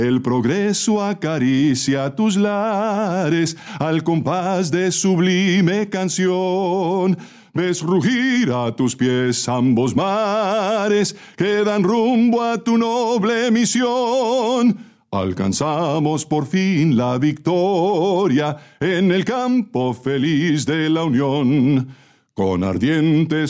El progreso acaricia tus lares al compás de sublime canción. Ves rugir a tus pies ambos mares que dan rumbo a tu noble misión. Alcanzamos por fin la victoria en el campo feliz de la unión. Con ardientes